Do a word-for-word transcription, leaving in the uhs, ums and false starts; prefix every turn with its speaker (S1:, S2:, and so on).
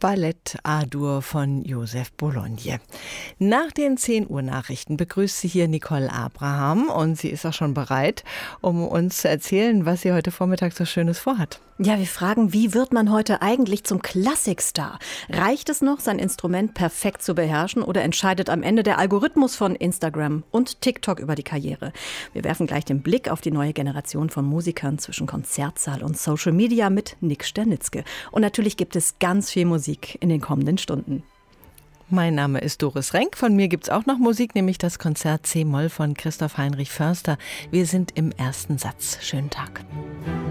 S1: Ballett A-Dur von Joseph Bologne. Nach den zehn Uhr Nachrichten begrüßt sie hier Nicole Abraham und sie ist auch schon bereit, um uns zu erzählen, was sie heute Vormittag so Schönes vorhat.
S2: Ja, wir fragen, wie wird man heute eigentlich zum Klassikstar? Reicht es noch, sein Instrument perfekt zu beherrschen oder entscheidet am Ende der Algorithmus von Instagram und TikTok über die Karriere? Wir werfen gleich den Blick auf die neue Generation von Musikern zwischen Konzertsaal und Social Media mit Nick Sternitzke. Und natürlich gibt es ganz viel Musik in den kommenden Stunden.
S1: Mein Name ist Doris Renk. Von mir gibt's auch noch Musik, nämlich das Konzert C-Moll von Christoph Heinrich Förster. Wir sind im ersten Satz. Schönen Tag.